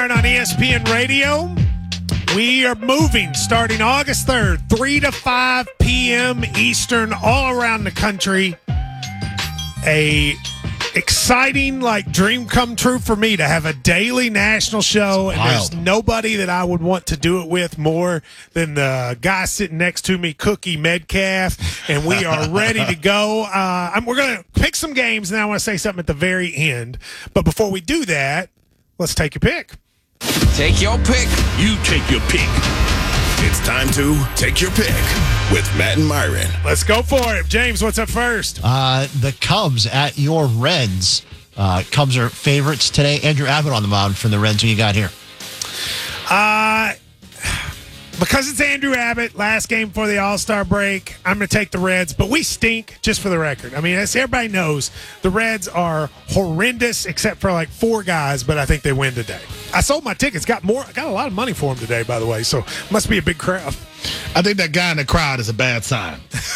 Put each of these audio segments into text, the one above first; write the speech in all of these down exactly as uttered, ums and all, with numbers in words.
On E S P N Radio, we are moving starting August third, three to five p.m. Eastern, all around the country. A exciting, like, dream come true for me to have a daily national show, and there's nobody that I would want to do it with more than the guy sitting next to me, Cookie Metcalf, and we are ready to go. Uh, I'm, we're going to pick some games, and I want to say something at the very end. But before we do that, let's take your pick. Take your pick. You take your pick. It's time to take your pick with Matt and Myron. Let's go for it. James, what's up first? Uh, the Cubs at your Reds. Uh, Cubs are favorites today. Andrew Abbott on the mound for the Reds. Who you got here? Uh, because it's Andrew Abbott, last game before the All-Star break, I'm going to take the Reds, but we stink, just for the record. I mean, as everybody knows, the Reds are horrendous except for like four guys, but I think they win today. I sold my tickets, got more, got a lot of money for them today, by the way, so must be a big crowd. I think that guy in the crowd is a bad sign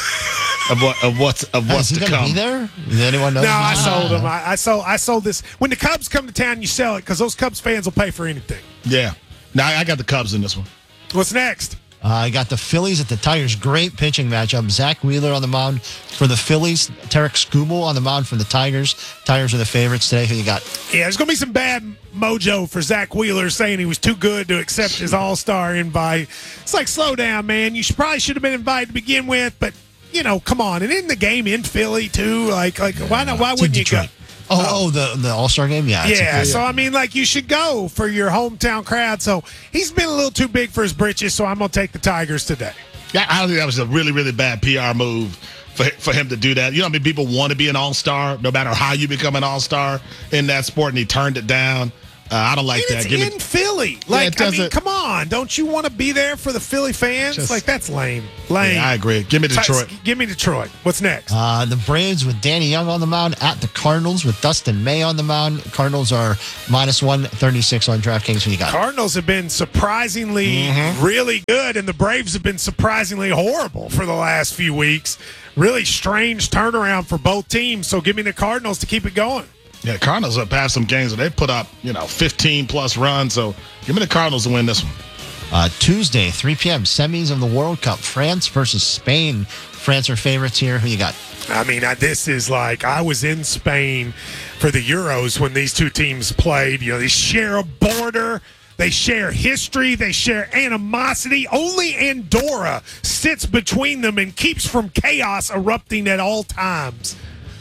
of what of what's of what's is he to gonna come. Be there? Does anyone know? No, I sold them. I, I sold. I sold this. When the Cubs come to town, you sell it because those Cubs fans will pay for anything. Yeah. Now I got the Cubs in this one. What's next? Uh, I got the Phillies at the Tigers. Great pitching matchup. Zach Wheeler on the mound for the Phillies. Tarek Skubal on the mound for the Tigers. Tigers are the favorites today. Who you got? Yeah, there's going to be some bad mojo for Zach Wheeler saying he was too good to accept his all-star invite. It's like, slow down, man. You should, probably should have been invited to begin with, but, you know, come on. And in the game in Philly, too, like, like why not? Why wouldn't you go? Oh, oh, the the All-Star game? Yeah. Yeah, so, I mean, like, you should go for your hometown crowd. So he's been a little too big for his britches, so I'm going to take the Tigers today. Yeah, I don't think that was a really, really bad P R move for for him to do that. You know, I mean, people want to be an all-star, no matter how you become an all-star in that sport, and he turned it down. Uh, I don't like and that. It's Give in me, Philly. Like, yeah, I mean, come on. Don't you want to be there for the Philly fans? Just, like, that's lame. Lame. Yeah, I agree. Give me Detroit. Give me Detroit. What's next? Uh, the Braves with Danny Young on the mound at the Cardinals with Dustin May on the mound. Cardinals are minus one thirty-six on DraftKings. Who you got? Cardinals have been surprisingly mm-hmm. really good, and the Braves have been surprisingly horrible for the last few weeks. Really strange turnaround for both teams. So give me the Cardinals to keep it going. Yeah, Cardinals have passed some games where they put up, you know, fifteen plus runs. So give me the Cardinals to win this one. Uh, Tuesday, three p.m., semis of the World Cup. France versus Spain. France are favorites here. Who you got? I mean, I, this is like, I was in Spain for the Euros when these two teams played. You know, they share a border. They share history. They share animosity. Only Andorra sits between them and keeps from chaos erupting at all times.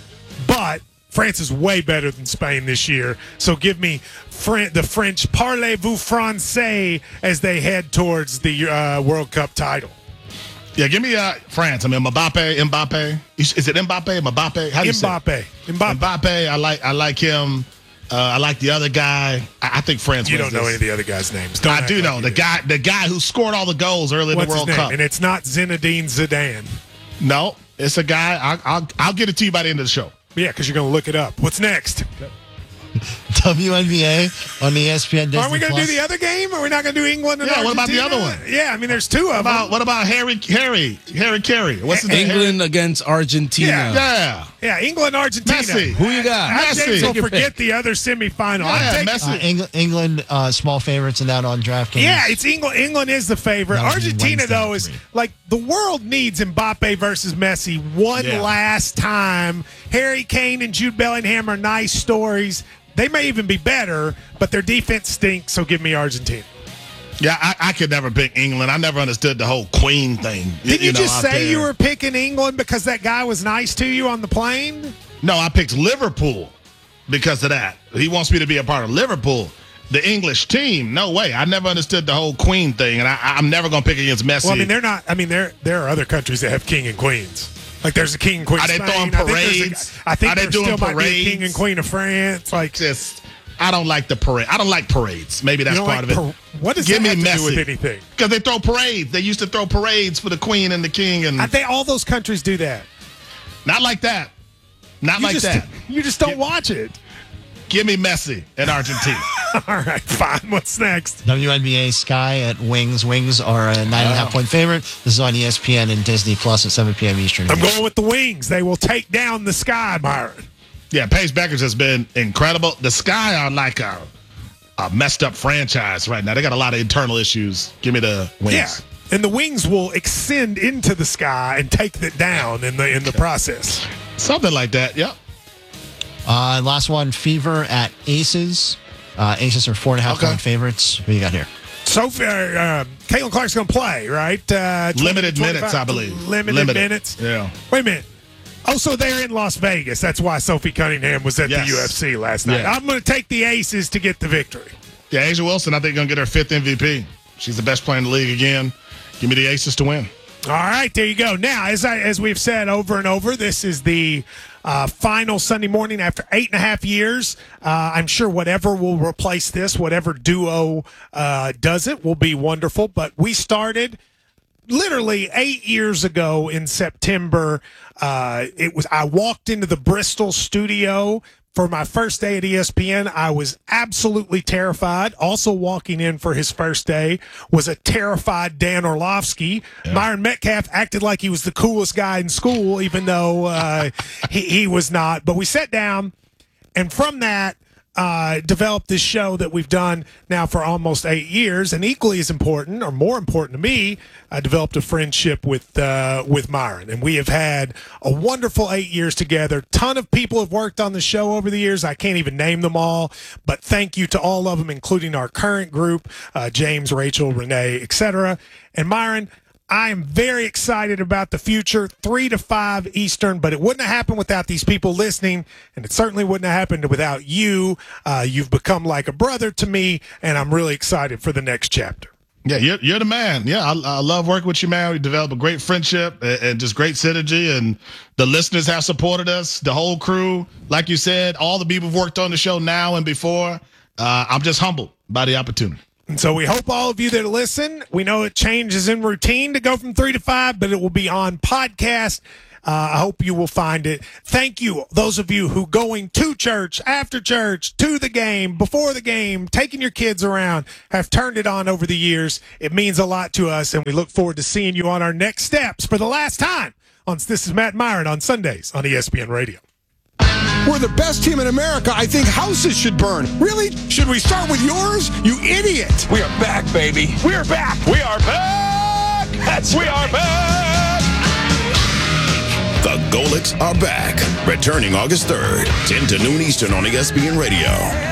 But France is way better than Spain this year. So give me Fran- the French parlez-vous français as they head towards the uh, World Cup title. Yeah, give me uh, France. I mean, Mbappe, Mbappe. Is it Mbappe, Mbappe? How do you Mbappe. say it? Mbappe. Mbappe. I like. I like him. Uh, I like the other guy. I, I think France. You wins don't know this. any of the other guys' names. Don't I do know the guy. The guy who scored all the goals early in What's the World his name? Cup. And it's not Zinedine Zidane. No, it's a guy. I, I'll. I'll get it to you by the end of the show. Yeah, because you're going to look it up. What's next? W N B A on E S P N Disney Are we going to Plus. do the other game? Or are we not going to do England and Yeah, Argentina? what about the other one? Yeah, I mean, there's two What of about them. what about Harry Harry Harry Carey? What's his name? England against Argentina. Yeah. Yeah. Yeah, England, Argentina. Messi. Who you got? I Messi. James will Take your forget pick. the other semifinal. Yeah, I'm taking, Messi. Uh, England, England uh, small favorites in that on DraftKings. yeah, it's England. England is the favorite. That would be Argentina, Wednesday though, at is three. like the world needs Mbappe versus Messi one Yeah. last time. Harry Kane and Jude Bellingham are nice stories. They may even be better, but their defense stinks, so give me Argentina. Yeah, I, I could never pick England. I never understood the whole Queen thing. Did you, know, just out say there. you were picking England because that guy was nice to you on the plane? No, I picked Liverpool because of that. He wants me to be a part of Liverpool. The English team, no way. I never understood the whole Queen thing, and I, I'm never going to pick against Messi. Well, I mean, they're not. I mean, there there are other countries that have king and queens. Like there's a king and queen. Are they Spain. throwing I think there's parades? a- I think Are they there doing still might be a parades? king and queen of France. Like Just, I don't like the parade. I don't like parades. Maybe that's you don't part like of it. par- what does Give that me have to do Messi. with anything? Because they throw parades. They used to throw parades for the Queen and the King, and I think all those countries do that. not like that. Not You like just, that. You just don't watch it. Give me Messi in Argentina. All right, fine. What's next? W N B A Sky at Wings. Wings are a nine and a half point favorite. This is on E S P N and Disney Plus at seven p.m. Eastern. I'm going with the Wings. They will take down the Sky, Myron. Yeah, Paige Beckers has been incredible. The Sky are like a a messed up franchise right now. They got a lot of internal issues. Give me the Wings. Yeah. And the Wings will extend into the sky and take it down in the in the process. Something like that, yep. Uh, last one, Fever at Aces. Uh, Aces are four and a half Okay. point favorites. What do you got here? So uh, uh, Caitlin Clark's going to play, right? Uh, twenty, Limited minutes, twenty-five I believe. Limited, Limited. minutes. Yeah. Wait a minute. Oh, so they're in Las Vegas. That's why Sophie Cunningham was at Yes. the U F C last night. Yeah. I'm going to take the Aces to get the victory. Yeah, Asia Wilson, I think, going to get her fifth M V P. She's the best player in the league again. Give me the Aces to win. All right, there you go. Now, as I, as we've said over and over, this is the uh, final Sunday morning after eight and a half years. Uh, I'm sure whatever will replace this, whatever duo uh, does it, will be wonderful. But we started literally eight years ago in September. Uh, it was I walked into the Bristol studio for my first day at E S P N. I was absolutely terrified. Also walking in for his first day was a terrified Dan Orlovsky. Yeah. Myron Metcalf acted like he was the coolest guy in school, even though uh, he, he was not. But we sat down, and from that, Uh, developed this show that we've done now for almost eight years, and equally as important, or more important to me, I developed a friendship with uh, with Myron, and we have had a wonderful eight years together. Ton of people have worked on the show over the years. I can't even name them all, but thank you to all of them, including our current group, uh, James, Rachel, Renee, et cetera. And Myron, I am very excited about the future, three to five Eastern, but it wouldn't have happened without these people listening, and it certainly wouldn't have happened without you. Uh, you've become like a brother to me, and I'm really excited for the next chapter. Yeah, you're, you're the man. Yeah, I, I love working with you, man. We developed a great friendship and, and just great synergy, and the listeners have supported us, the whole crew. Like you said, all the people who've worked on the show now and before. Uh, I'm just humbled by the opportunity. And so we hope all of you that listen, we know it changes in routine to go from three to five, but it will be on podcast. Uh, I hope you will find it. Thank you, those of you who going to church, after church, to the game, before the game, taking your kids around, have turned it on over the years. It means a lot to us, and we look forward to seeing you on our next steps for the last time. On This is Matt Myron on Sundays on E S P N Radio. We're the best team in America. I think houses should burn. Really? Should we start with yours? You idiot. We are back, baby. We are back. We are back. That's we are back. The Golics are back. Returning August third, ten to noon Eastern on E S P N Radio.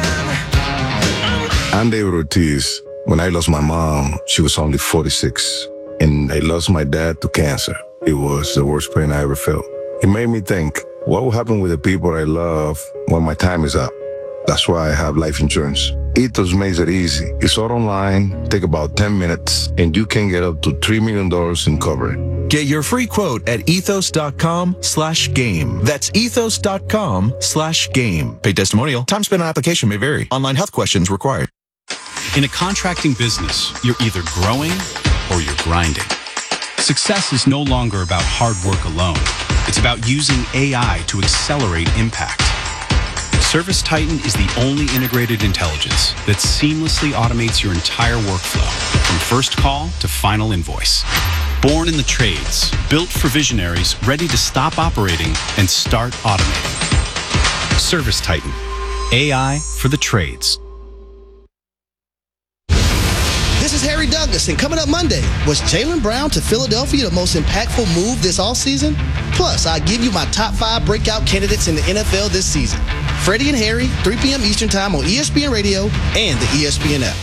I'm David Ortiz. When I lost my mom, she was only forty-six. And I lost my dad to cancer. It was the worst pain I ever felt. It made me think, what will happen with the people I love when my time is up? That's why I have life insurance. Ethos makes it easy. It's all online, take about ten minutes, and you can get up to three million dollars in coverage. Get your free quote at ethos.com slash game. That's ethos.com slash game. Paid testimonial. Time spent on application may vary. Online health questions required. In a contracting business, you're either growing or you're grinding. Success is no longer about hard work alone. It's about using A I to accelerate impact. ServiceTitan is the only integrated intelligence that seamlessly automates your entire workflow, from first call to final invoice. Born in the trades, built for visionaries ready to stop operating and start automating. ServiceTitan, A I for the trades. This is Harry Douglas, and coming up Monday, was Jaylen Brown to Philadelphia the most impactful move this offseason? Plus, I give you my top five breakout candidates in the N F L this season. Freddie and Harry, three p.m. Eastern Time on E S P N Radio and the E S P N app.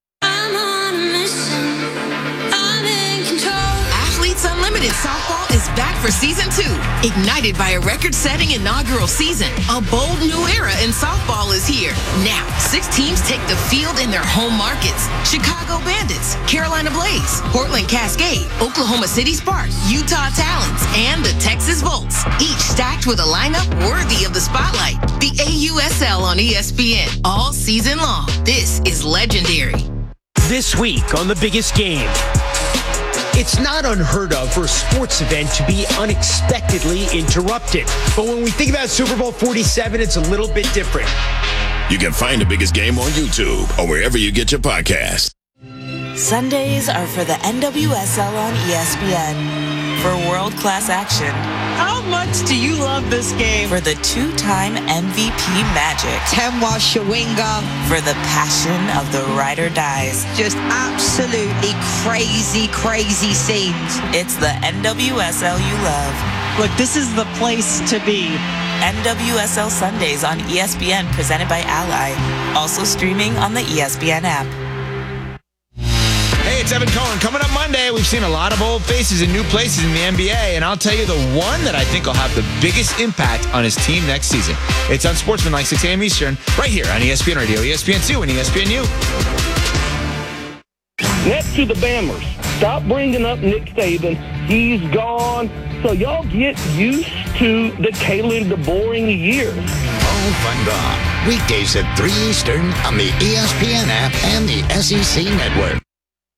Unlimited Softball is back for season two. Ignited by a record-setting inaugural season, a bold new era in softball is here. Now, six teams take the field in their home markets. Chicago Bandits, Carolina Blaze, Portland Cascade, Oklahoma City Sparks, Utah Talons, and the Texas Volts. Each stacked with a lineup worthy of the spotlight. The A U S L on E S P N all season long. This is legendary. This week on The Biggest Game. It's not unheard of for a sports event to be unexpectedly interrupted. But when we think about Super Bowl forty-seven, it's a little bit different. You can find The Biggest Game on YouTube or wherever you get your podcast. Sundays are for the N W S L on E S P N. For world-class action. How much do you love this game? For the two-time M V P magic. Temwa Shawinga. For the passion of the ride or dies. Just absolutely crazy, crazy scenes. It's the N W S L you love. Look, this is the place to be. N W S L Sundays on E S P N, presented by Ally. Also streaming on the E S P N app. Hey, it's Evan Cohen. Coming up Monday, we've seen a lot of old faces in new places in the N B A, and I'll tell you the one that I think will have the biggest impact on his team next season. It's on Sportsmanlike, six a.m. Eastern, right here on E S P N Radio, E S P N two, and E S P N U. Next to the Bammers, stop bringing up Nick Saban. He's gone. So y'all get used to the Kalen DeBoring years. Paul Van Gogh. Weekdays at three Eastern on the E S P N app and the S E C Network.